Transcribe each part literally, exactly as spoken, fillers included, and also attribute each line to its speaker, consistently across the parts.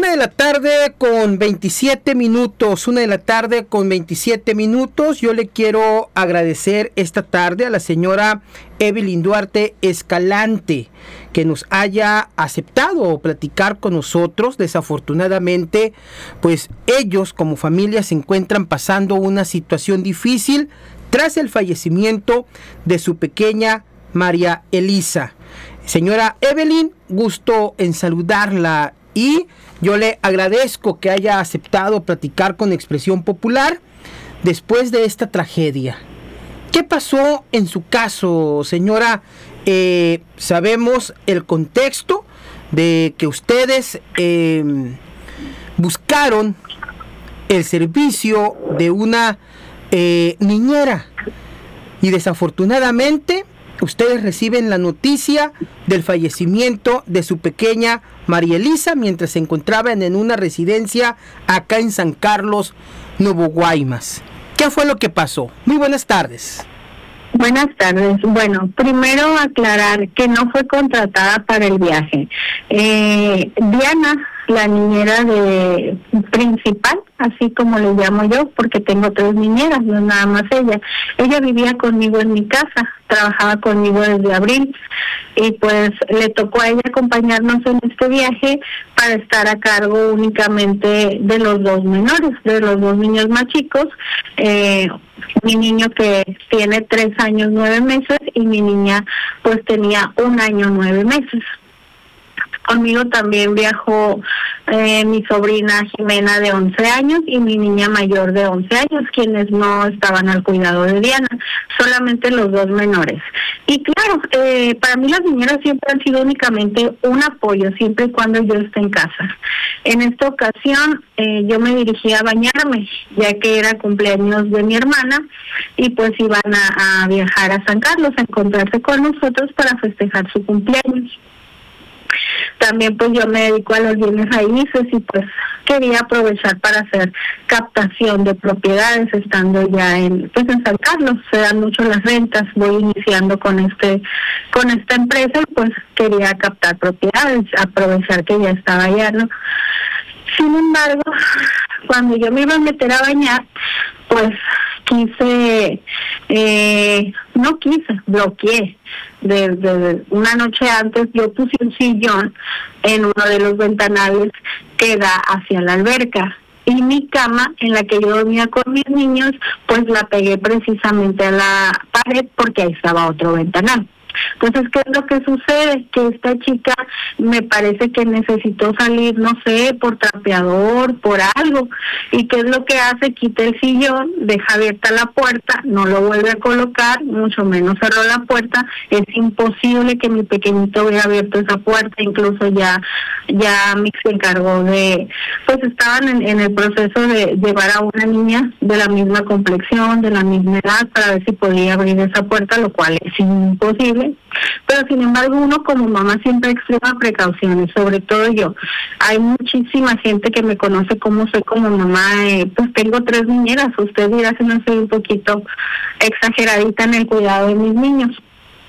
Speaker 1: Una de la tarde con veintisiete minutos, una de la tarde con veintisiete minutos. Yo le quiero agradecer esta tarde a la señora Evelyn Duarte Escalante que nos haya aceptado platicar con nosotros. Desafortunadamente, pues ellos como familia se encuentran pasando una situación difícil tras el fallecimiento de su pequeña María Elisa. Señora Evelyn, gusto en saludarla y yo le agradezco que haya aceptado platicar con Expresión Popular después de esta tragedia. ¿Qué pasó en su caso, señora? Eh, sabemos el contexto de que ustedes eh, buscaron el servicio de una eh, niñera y desafortunadamente ustedes reciben la noticia del fallecimiento de su pequeña María Elisa mientras se encontraban en una residencia acá en San Carlos, Nuevo Guaymas. ¿Qué fue lo que pasó? Muy buenas tardes.
Speaker 2: Buenas tardes. Bueno, primero aclarar que no fue contratada para el viaje. Eh, Diana, la niñera de principal, así como le llamo yo, porque tengo tres niñeras, no nada más ella. Ella vivía conmigo en mi casa, trabajaba conmigo desde abril y pues le tocó a ella acompañarnos en este viaje para estar a cargo únicamente de los dos menores, de los dos niños más chicos. Eh, mi niño que tiene tres años, nueve meses y mi niña pues tenía un año, nueve meses. Conmigo también viajó eh, mi sobrina Jimena de once años y mi niña mayor de once años, quienes no estaban al cuidado de Diana, solamente los dos menores. Y claro, eh, para mí las niñeras siempre han sido únicamente un apoyo, siempre y cuando yo esté en casa. En esta ocasión eh, yo me dirigí a bañarme, ya que era cumpleaños de mi hermana y pues iban a, a viajar a San Carlos a encontrarse con nosotros para festejar su cumpleaños. También pues yo me dedico a los bienes raíces y pues quería aprovechar para hacer captación de propiedades estando ya en pues en San Carlos. Se dan mucho las rentas, voy iniciando con este con esta empresa y pues quería captar propiedades, aprovechar que ya estaba allá, ¿no? Sin embargo, cuando yo me iba a meter a bañar, pues quise, eh, no quise, bloqueé. Desde una noche antes yo puse un sillón en uno de los ventanales que da hacia la alberca y mi cama en la que yo dormía con mis niños pues la pegué precisamente a la pared porque ahí estaba otro ventanal. Entonces, ¿qué es lo que sucede? Que esta chica me parece que necesitó salir, no sé, por trapeador, por algo. ¿Y qué es lo que hace? Quita el sillón, deja abierta la puerta, no lo vuelve a colocar, mucho menos cerró la puerta. Es imposible que mi pequeñito hubiera abierto esa puerta, incluso ya ya Mix se encargó de, pues estaban en, en el proceso de llevar a una niña de la misma complexión, de la misma edad, para ver si podía abrir esa puerta, lo cual es imposible. Pero sin embargo uno como mamá siempre extrema precauciones, sobre todo yo. Hay muchísima gente que me conoce como soy como mamá, eh, pues tengo tres niñeras, usted dirá si no soy un poquito exageradita en el cuidado de mis niños.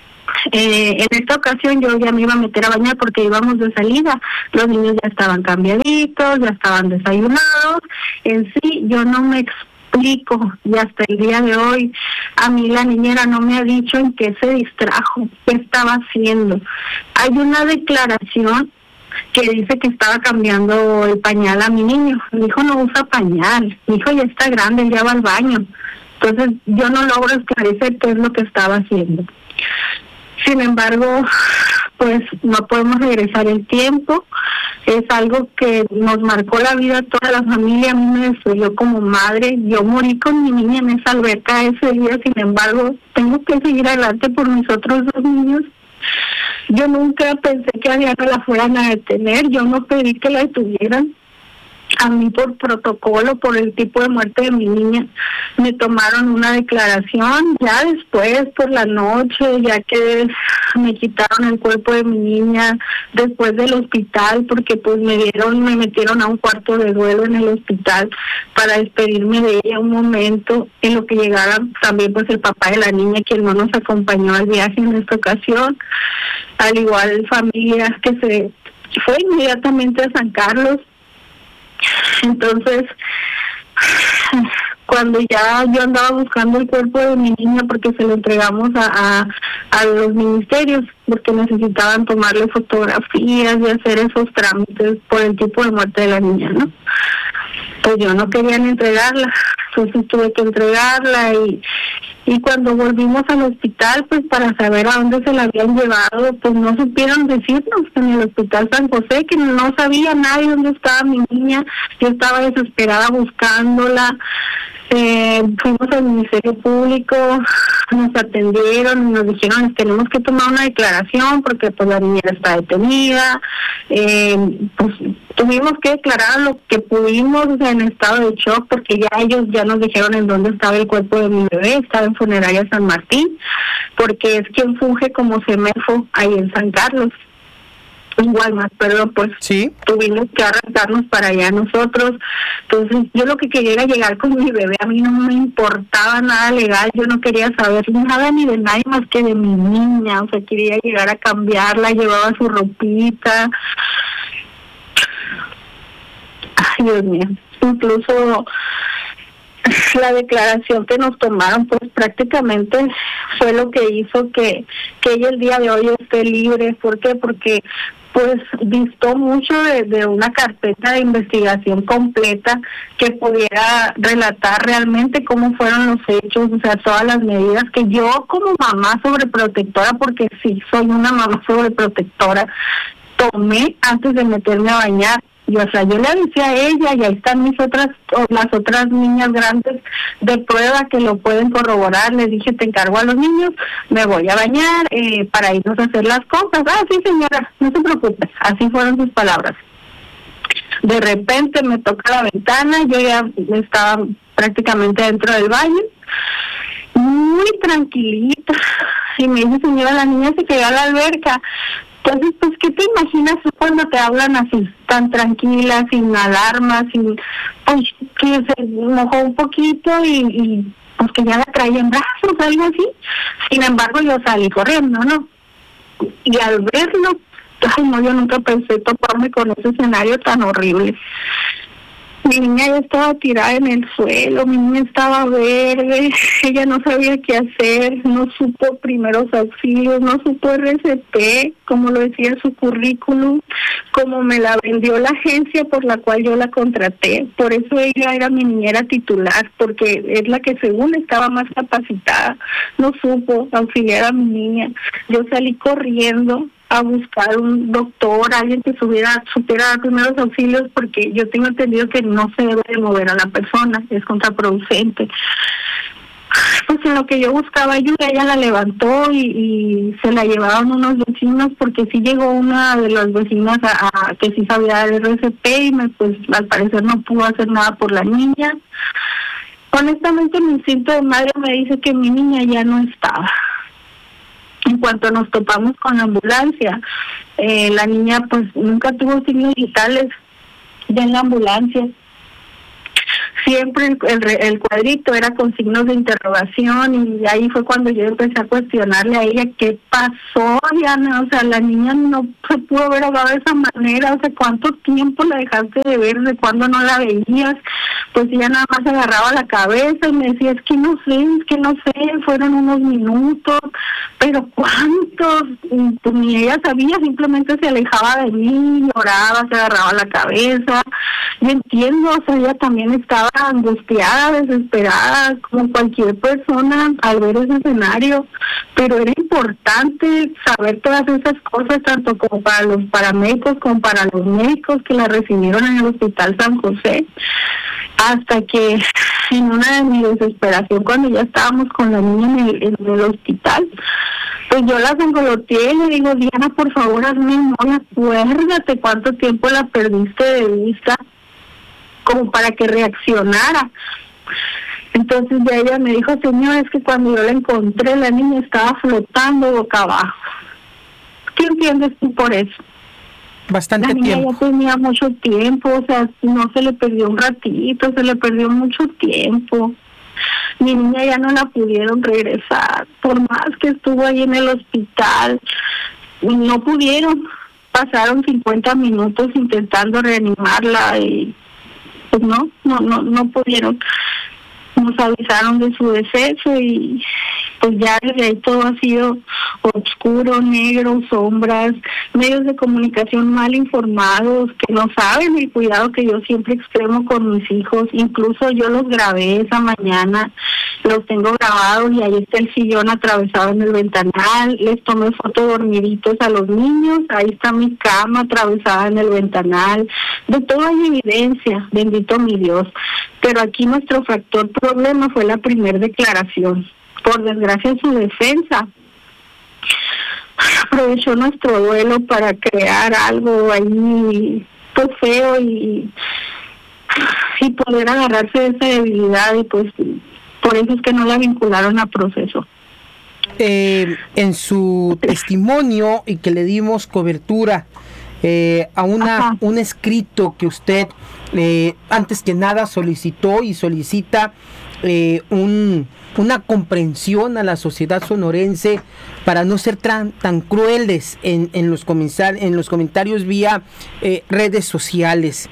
Speaker 2: Eh, en esta ocasión yo ya me iba a meter a bañar porque íbamos de salida, los niños ya estaban cambiaditos, ya estaban desayunados, en sí yo no me explico y hasta el día de hoy a mí la niñera no me ha dicho en qué se distrajo, qué estaba haciendo. Hay una declaración que dice que estaba cambiando el pañal a mi niño. Mi hijo no usa pañal, mi hijo ya está grande, ya va al baño. Entonces yo no logro esclarecer qué es lo que estaba haciendo. Sin embargo, pues no podemos regresar el tiempo. Es algo que nos marcó la vida a toda la familia. A mí me destruyó como madre. Yo morí con mi niña en esa alberca ese día. Sin embargo, tengo que seguir adelante por mis otros dos niños. Yo nunca pensé que a Diana la fueran a detener. Yo no pedí que la detuvieran. A mí por protocolo, por el tipo de muerte de mi niña, me tomaron una declaración. Ya después, por la noche, ya que me quitaron el cuerpo de mi niña, después del hospital, porque pues me dieron, me metieron a un cuarto de duelo en el hospital para despedirme de ella un momento, en lo que llegara también pues el papá de la niña, quien no nos acompañó al viaje en esta ocasión, al igual familias que se fue inmediatamente a San Carlos. Entonces, cuando ya yo andaba buscando el cuerpo de mi niña porque se lo entregamos a, a, a los ministerios, porque necesitaban tomarle fotografías y hacer esos trámites por el tipo de muerte de la niña, ¿no? Pues yo no querían entregarla, entonces tuve que entregarla y y cuando volvimos al hospital, pues para saber a dónde se la habían llevado, pues no supieron decirnos, en el hospital San José, que no sabía nadie dónde estaba mi niña. Yo estaba desesperada buscándola. Eh, fuimos al Ministerio Público, nos atendieron y nos dijeron, tenemos que tomar una declaración porque pues la niñera está detenida. Eh, pues tuvimos que declarar lo que pudimos, o sea, en estado de shock, porque ya ellos ya nos dijeron en dónde estaba el cuerpo de mi bebé. Estaba en Funeraria San Martín, porque es quien funge como CEMEFO ahí en San Carlos. Igual más, perdón, pues
Speaker 1: sí,
Speaker 2: tuvimos que arrancarnos para allá nosotros. Entonces yo lo que quería era llegar con mi bebé. A mí no me importaba nada legal, yo no quería saber nada ni de nadie más que de mi niña. O sea, quería llegar a cambiarla, llevaba su ropita. Ay, Dios mío. Incluso la declaración que nos tomaron, pues prácticamente fue lo que hizo que, que ella el día de hoy esté libre. ¿Por qué? Porque pues distó mucho de, de una carpeta de investigación completa que pudiera relatar realmente cómo fueron los hechos, o sea, todas las medidas que yo como mamá sobreprotectora, porque sí, soy una mamá sobreprotectora, tomé antes de meterme a bañar. Y, o sea, yo le avisé a ella y ahí están mis otras, las otras niñas grandes de prueba que lo pueden corroborar. Les dije, te encargo a los niños, me voy a bañar eh, para irnos a hacer las cosas. Ah, sí, señora, no se preocupe. Así fueron sus palabras. De repente me toca la ventana, yo ya estaba prácticamente dentro del baño, muy tranquilita, y me dice, señora, la niña se quedó a la alberca. Entonces, pues, ¿qué te imaginas tú cuando te hablan así, tan tranquila, sin alarma, sin, pues, que se mojó un poquito y, y pues que ya la traía en brazos, algo así? Sin embargo, yo salí corriendo, ¿no? Y al verlo, ay, no, yo nunca pensé toparme con ese escenario tan horrible. Mi niña ya estaba tirada en el suelo, mi niña estaba verde, ella no sabía qué hacer, no supo primeros auxilios, no supo R C P, como lo decía en su currículum, como me la vendió la agencia por la cual yo la contraté. Por eso ella era mi niñera titular, porque es la que según estaba más capacitada. No supo auxiliar a mi niña. Yo salí corriendo a buscar un doctor, alguien que supiera, supiera dar primeros auxilios, porque yo tengo entendido que no se debe de mover a la persona, es contraproducente. Pues en lo que yo buscaba ayuda, ella la levantó y, y se la llevaron unos vecinos, porque sí llegó una de las vecinas a, a que sí sabía dar R C P y me, pues al parecer no pudo hacer nada por la niña. Honestamente mi instinto de madre me dice que mi niña ya no estaba. En cuanto nos topamos con la ambulancia, eh, la niña pues nunca tuvo signos vitales ya en la ambulancia. Siempre el, el, el cuadrito era con signos de interrogación, y ahí fue cuando yo empecé a cuestionarle a ella qué pasó, Diana. O sea, la niña no se pudo haber ahogado de esa manera. O sea, ¿cuánto tiempo la dejaste de ver? ¿De cuándo no la veías? Pues ella nada más agarraba la cabeza y me decía, es que no sé, es que no sé, fueron unos minutos, pero ¿cuántos? Y pues ni ella sabía, simplemente se alejaba de mí, lloraba, se agarraba la cabeza. Yo entiendo, o sea, ella también estaba angustiada, desesperada, como cualquier persona al ver ese escenario, pero era importante saber todas esas cosas, tanto como para los paramédicos como para los médicos que la recibieron en el Hospital San José, hasta que en una de mi desesperación, cuando ya estábamos con la niña en el, en el hospital, pues yo la sangoloteé y le digo, Diana, por favor, hazme memoria, acuérdate cuánto tiempo la perdiste de vista, como para que reaccionara. Entonces ya ella me dijo, señor, es que cuando yo la encontré, la niña estaba flotando boca abajo. ¿Qué entiendes tú por eso?
Speaker 1: Bastante
Speaker 2: la niña
Speaker 1: tiempo.
Speaker 2: Ya tenía mucho tiempo, o sea, no se le perdió un ratito, se le perdió mucho tiempo. Mi niña ya no la pudieron regresar, por más que estuvo ahí en el hospital, no pudieron. Pasaron cincuenta minutos intentando reanimarla y pues no, no, no, no pudieron. Nos avisaron de su deceso y pues ya desde ahí todo ha sido oscuro, negro, sombras, medios de comunicación mal informados, que no saben el cuidado que yo siempre extremo con mis hijos. Incluso yo los grabé esa mañana, los tengo grabados y ahí está el sillón atravesado en el ventanal. Les tomé fotos dormiditos a los niños, ahí está mi cama atravesada en el ventanal. De todo hay evidencia, bendito mi Dios. Pero aquí nuestro factor problema fue la primer declaración. Por desgracia, su defensa aprovechó nuestro duelo para crear algo ahí pues feo y, y poder agarrarse de esa debilidad, y pues por eso es que no la vincularon a proceso.
Speaker 1: Eh, en su testimonio, y que le dimos cobertura eh, a una un escrito que usted eh, antes que nada solicitó y solicita eh, un una comprensión a la sociedad sonorense para no ser tan, tan crueles en, en, los comensal, en los comentarios vía eh, redes sociales.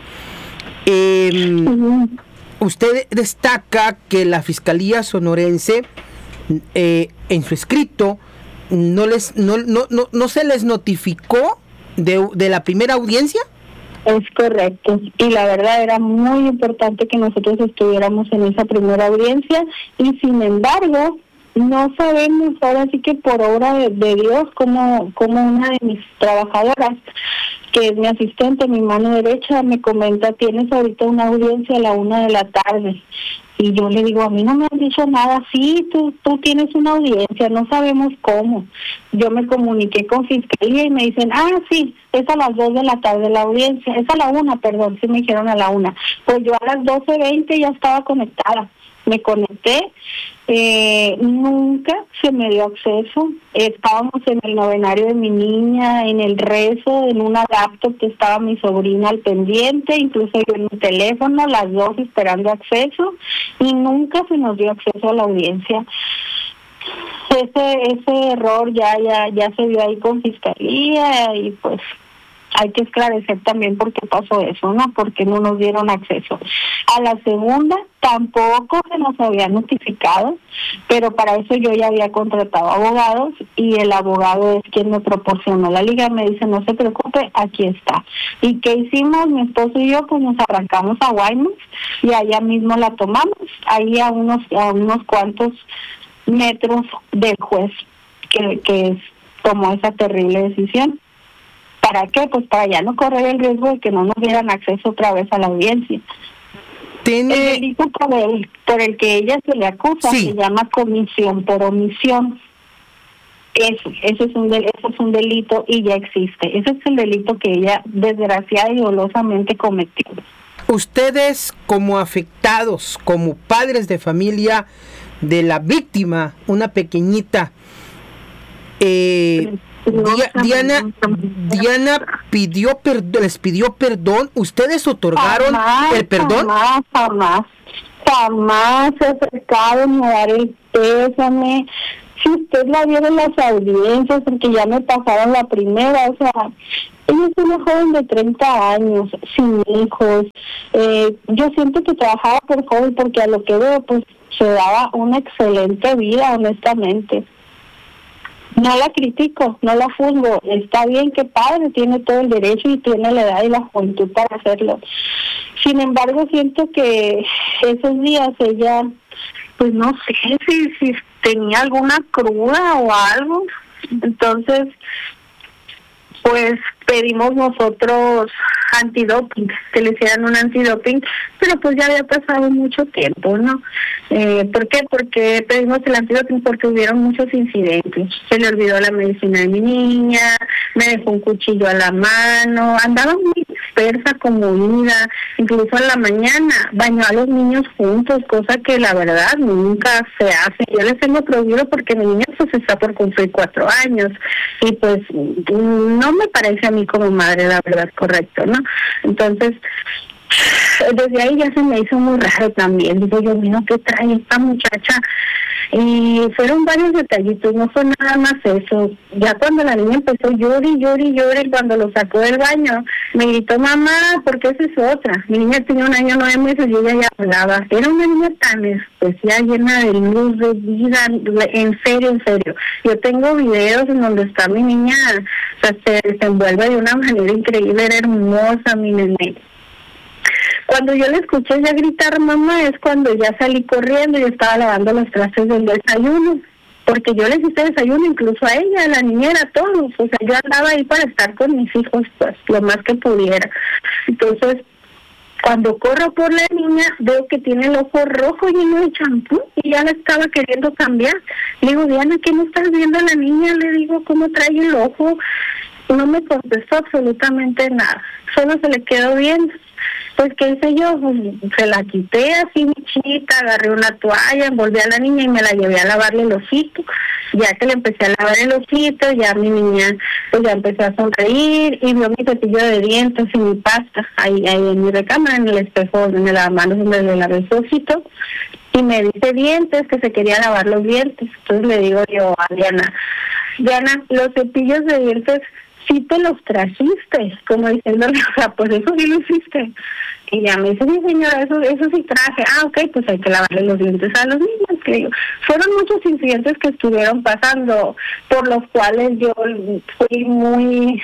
Speaker 1: Eh, uh-huh. Usted destaca que la Fiscalía Sonorense eh, en su escrito no les no, no, no, no se les notificó de, de la primera audiencia.
Speaker 2: Es correcto, y la verdad era muy importante que nosotros estuviéramos en esa primera audiencia, y sin embargo no sabemos, ahora sí que por obra de, de Dios, como, como una de mis trabajadoras, que es mi asistente, mi mano derecha, me comenta: tienes ahorita una audiencia a la una de la tarde. Y yo le digo: a mí no me han dicho nada. Sí, tú tú tienes una audiencia, no sabemos cómo. Yo me comuniqué con Fiscalía y me dicen: ah, sí, es a las dos de la tarde la audiencia. Es a la una, perdón, sí me dijeron a la una. Pues yo a las doce veinte ya estaba conectada. Me conecté, eh, nunca se me dio acceso. Estábamos en el novenario de mi niña, en el rezo, en una laptop que estaba mi sobrina al pendiente, incluso yo en mi teléfono, las dos esperando acceso, y nunca se nos dio acceso a la audiencia. Ese ese error ya ya ya se vio ahí con Fiscalía, y pues hay que esclarecer también por qué pasó eso, ¿no? Porque no nos dieron acceso. A la segunda tampoco se nos había notificado, pero para eso yo ya había contratado abogados, y el abogado es quien me proporcionó la liga. Me dice: no se preocupe, aquí está. ¿Y qué hicimos? Mi esposo y yo pues nos arrancamos a Guaymas y allá mismo la tomamos, ahí a unos a unos cuantos metros del juez que, que tomó esa terrible decisión. ¿Para qué? Pues para ya no correr el riesgo de que no nos dieran acceso otra vez a la audiencia. ¿Tiene... El delito por el, por el que ella se le acusa sí. se llama comisión por omisión. Eso, eso es un del, eso es un delito y ya existe. Ese es el delito que ella desgraciada y dolosamente cometió.
Speaker 1: Ustedes, como afectados, como padres de familia de la víctima, una pequeñita, eh, Diana, Diana pidió perdón, les pidió perdón. ¿Ustedes otorgaron jamás, el perdón?
Speaker 2: Jamás, jamás, jamás se acercaron a dar el pésame. Si usted la vio en las audiencias, porque ya me pasaron la primera, o sea, ella es una joven de treinta años, sin hijos. Eh, yo siento que trabajaba por joven, porque a lo que veo, pues, se daba una excelente vida, honestamente. No la critico, no la juzgo. Está bien, que padre, tiene todo el derecho y tiene la edad y la juventud para hacerlo. Sin embargo, siento que esos días ella, pues no sé si, si tenía alguna cruda o algo. Entonces, pues pedimos nosotros antidoping, que le hicieran un antidoping, pero pues ya había pasado mucho tiempo, ¿no? Eh, ¿Por qué? Porque pedimos el antidoping porque hubieron muchos incidentes. Se le olvidó la medicina de mi niña, me dejó un cuchillo a la mano, andaba muy dispersa, conmovida, incluso en la mañana bañó a los niños juntos, cosa que la verdad nunca se hace. Yo les tengo prohibido porque mi niña pues está por cumplir cuatro años y pues no me parece a mí como madre la verdad correcto, ¿no? Entonces Desde ahí ya se me hizo muy raro también. Digo yo, mira, ¿qué trae esta muchacha? Y fueron varios detallitos, no fue nada más eso. Ya cuando la niña empezó llorar y llorar y llorar, cuando lo sacó del baño, me gritó, mamá, porque esa es otra. Mi niña tenía un año, nueve meses y ella ya hablaba. Era una niña tan especial, llena de luz, de vida, en serio, en serio. Yo tengo videos en donde está mi niña, o sea, se desenvuelve de una manera increíble, era hermosa mi nene. Cuando yo le escuché ya gritar mamá es cuando ya salí corriendo y estaba lavando los trastes del desayuno, porque yo les hice desayuno incluso a ella, a la niñera, a todos, o sea, yo andaba ahí para estar con mis hijos pues lo más que pudiera. Entonces, cuando corro por la niña, veo que tiene el ojo rojo lleno de champú y ya la estaba queriendo cambiar. Le digo, Diana, ¿qué no estás viendo a la niña? Le digo, ¿cómo trae el ojo? No me contestó absolutamente nada, solo se le quedó viendo. Pues, ¿qué hice yo? Pues, se la quité así, mi chita, agarré una toalla, envolví a la niña y me la llevé a lavarle el hocico. Ya que le empecé a lavar el hocico, ya mi niña, pues ya empezó a sonreír y vio mi cepillo de dientes y mi pasta ahí, ahí en mi recámara, en el espejo, en el lavamanos donde le lavé su hocico. Y me dice dientes, que se quería lavar los dientes. Entonces le digo yo a Diana, Diana, los cepillos de dientes sí te los trajiste, como diciéndole, o sea, pues eso sí lo hiciste. Y ya me dice, sí señora, eso eso sí traje. Ah, ok, pues hay que lavarle los dientes a los niños, que yo. Fueron muchos incidentes que estuvieron pasando, por los cuales yo fui muy...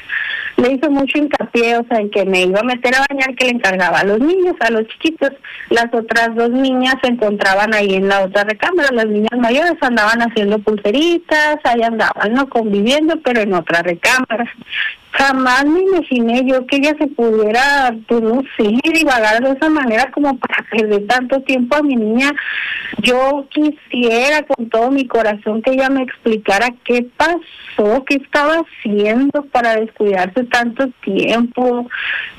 Speaker 2: Le hizo mucho hincapié, o sea, en que me iba a meter a bañar, que le encargaba a los niños, a los chiquitos. Las otras dos niñas se encontraban ahí en la otra recámara. Las niñas mayores andaban haciendo pulseritas, ahí andaban, ¿no? Conviviendo, pero en otra recámara. Jamás me imaginé yo que ella se pudiera, pues no sé, divagar de esa manera como para perder tanto tiempo a mi niña. Yo quisiera con todo mi corazón que ella me explicara qué pasó, qué estaba haciendo para descuidarse tanto tiempo.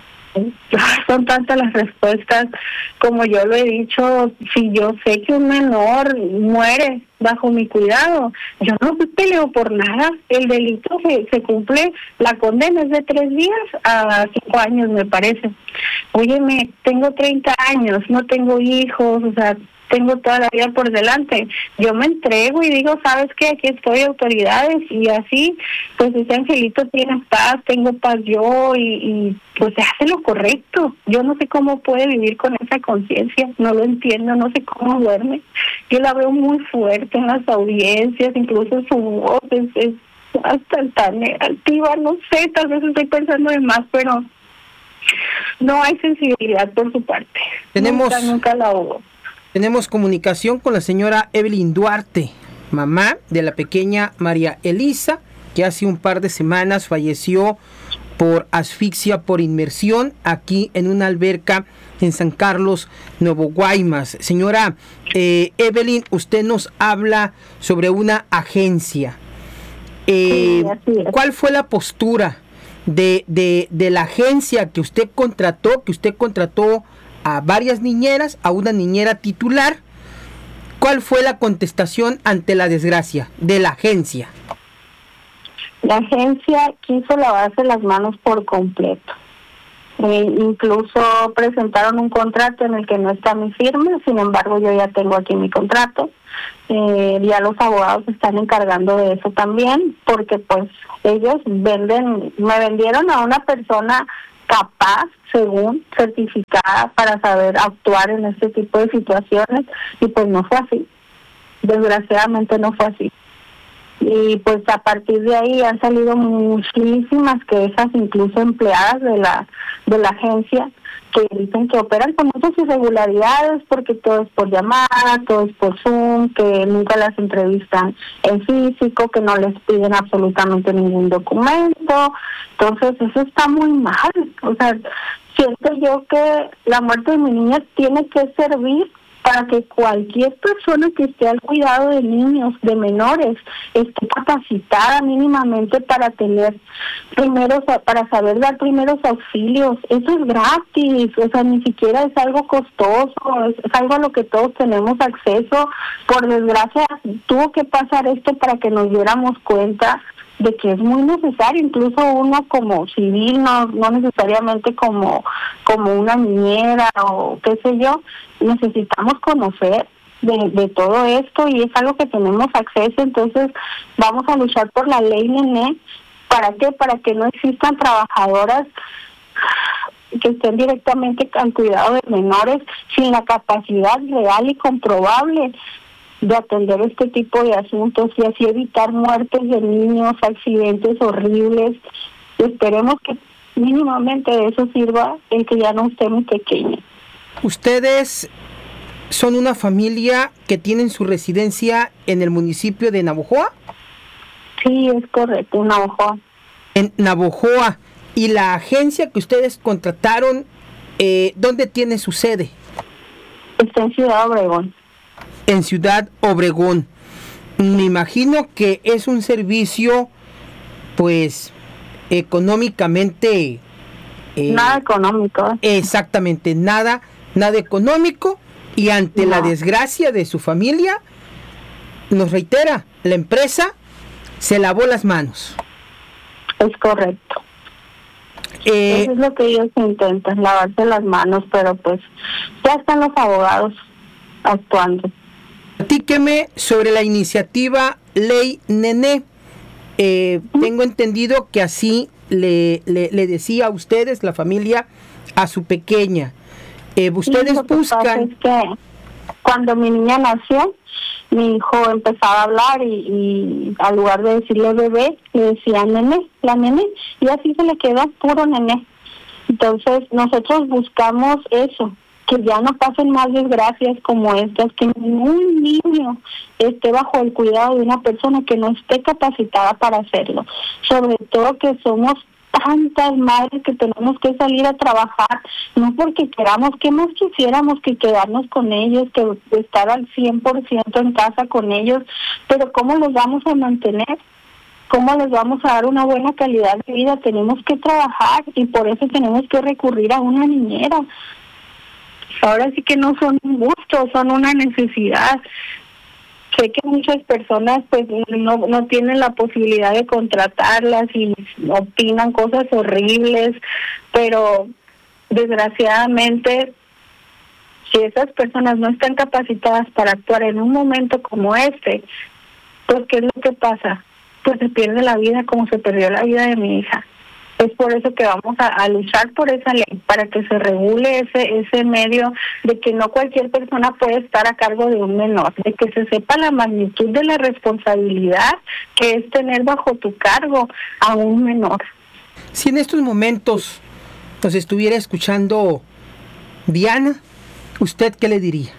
Speaker 2: Son tantas las respuestas, como yo lo he dicho, si yo sé que un menor muere bajo mi cuidado, yo no peleo por nada. El delito se, se cumple, la condena es de tres días a cinco años, me parece. Óyeme, tengo treinta años, no tengo hijos, o sea, tengo toda la vida por delante. Yo me entrego y digo, ¿sabes qué? Aquí estoy, autoridades, y así, pues ese angelito tiene paz, tengo paz yo, y, y pues se hace lo correcto. Yo no sé cómo puede vivir con esa conciencia, no lo entiendo, no sé cómo duerme. Yo la veo muy fuerte en las audiencias, incluso su voz es, es hasta tan altiva, no sé, tal vez estoy pensando de más, pero no hay sensibilidad por su parte.
Speaker 1: Tenemos...
Speaker 2: Nunca, nunca la hubo.
Speaker 1: Tenemos comunicación con la señora Evelyn Duarte, mamá de la pequeña María Elisa, que hace un par de semanas falleció por asfixia por inmersión aquí en una alberca en San Carlos, Nuevo Guaymas. Señora eh, Evelyn, usted nos habla sobre una agencia. Eh,
Speaker 2: sí,
Speaker 1: ¿Cuál fue la postura de, de, de la agencia que usted contrató, que usted contrató a varias niñeras, a una niñera titular? ¿Cuál fue la contestación ante la desgracia de la agencia?
Speaker 2: La agencia quiso lavarse las manos por completo. Eh, incluso presentaron un contrato en el que no está mi firma, sin embargo yo ya tengo aquí mi contrato. Eh, ya los abogados se están encargando de eso también, porque pues ellos venden, me vendieron a una persona capaz, según, certificada para saber actuar en este tipo de situaciones, y pues no fue así. Desgraciadamente no fue así. Y pues a partir de ahí han salido muchísimas quejas, incluso empleadas de la de la agencia, que dicen que operan con muchas irregularidades porque todo es por llamada, todo es por Zoom, que nunca las entrevistan en físico, que no les piden absolutamente ningún documento. Entonces eso está muy mal. O sea, siento yo que la muerte de mi niña tiene que servir para que cualquier persona que esté al cuidado de niños, de menores, esté capacitada mínimamente para tener primeros, para saber dar primeros auxilios. Eso es gratis, o sea, ni siquiera es algo costoso, es, es algo a lo que todos tenemos acceso. Por desgracia, tuvo que pasar esto para que nos diéramos cuenta de que es muy necesario, incluso uno como civil, no no necesariamente como como una niñera o qué sé yo, necesitamos conocer de, de todo esto y es algo que tenemos acceso. Entonces vamos a luchar por la ley Nene. ¿Para qué? Para que no existan trabajadoras que estén directamente al cuidado de menores sin la capacidad real y comprobable de atender este tipo de asuntos y así evitar muertes de niños, accidentes horribles. Esperemos que mínimamente de eso sirva el que ya no esté muy pequeña.
Speaker 1: Ustedes son una familia que tienen su residencia en el municipio de Navojoa.
Speaker 2: Sí, es correcto, en Navojoa.
Speaker 1: En Navojoa. ¿Y la agencia que ustedes contrataron, eh, dónde tiene su sede?
Speaker 2: Está en Ciudad Obregón.
Speaker 1: En Ciudad Obregón. Me imagino que es un servicio, pues, económicamente...
Speaker 2: Eh, nada económico.
Speaker 1: Exactamente, nada, nada económico. Y ante no. la desgracia de su familia, nos reitera, la empresa se lavó las manos.
Speaker 2: Es correcto.
Speaker 1: Eh,
Speaker 2: Eso es lo que ellos intentan, lavarse las manos, pero pues ya están los abogados actuando.
Speaker 1: Platíqueme sobre la iniciativa Ley Nene. Eh, ¿Mm? Tengo entendido que así le, le, le decía a ustedes, la familia, a su pequeña. Eh, ustedes
Speaker 2: lo que
Speaker 1: buscan...
Speaker 2: pasa es que cuando mi niña nació, mi hijo empezaba a hablar y, y al lugar de decirle bebé, le decía nene, la nene, y así se le quedó puro nene. Entonces nosotros buscamos eso, que ya no pasen más desgracias como estas, que ningún niño esté bajo el cuidado de una persona que no esté capacitada para hacerlo. Sobre todo que somos tantas madres que tenemos que salir a trabajar, no porque queramos, que más quisiéramos que quedarnos con ellos, que estar al cien por ciento en casa con ellos, pero ¿cómo los vamos a mantener? ¿Cómo les vamos a dar una buena calidad de vida? Tenemos que trabajar y por eso tenemos que recurrir a una niñera. Ahora sí que no son un gusto, son una necesidad. Sé que muchas personas pues no, no tienen la posibilidad de contratarlas y opinan cosas horribles, pero desgraciadamente si esas personas no están capacitadas para actuar en un momento como este, pues ¿qué es lo que pasa? Pues se pierde la vida como se perdió la vida de mi hija. Es por eso que vamos a, a luchar por esa ley, para que se regule ese ese medio de que no cualquier persona puede estar a cargo de un menor, de que se sepa la magnitud de la responsabilidad que es tener bajo tu cargo a un menor.
Speaker 1: Si en estos momentos nos estuviera escuchando Diana, ¿usted qué le diría?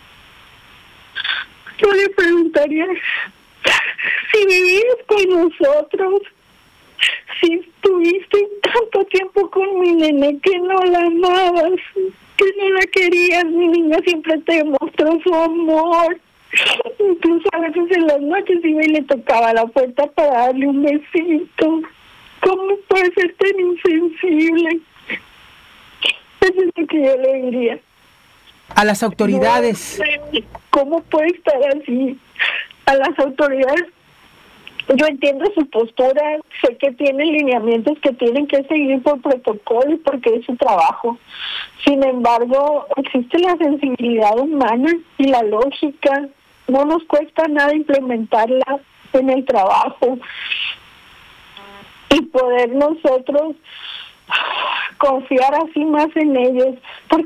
Speaker 2: Yo le preguntaría si vivías con nosotros, si estuviste tanto tiempo con mi nene, que no la amabas, que no la querías, mi niña siempre te demostró su amor. Incluso a veces en las noches iba y le tocaba la puerta para darle un besito. ¿Cómo puede ser tan insensible? Eso es lo que yo le diría.
Speaker 1: A las autoridades.
Speaker 2: No, ¿cómo puede estar así? A las autoridades. Yo entiendo su postura, sé que tiene lineamientos que tienen que seguir por protocolo y porque es su trabajo. Sin embargo, existe la sensibilidad humana y la lógica. No nos cuesta nada implementarla en el trabajo y poder nosotros confiar así más en ellos. Porque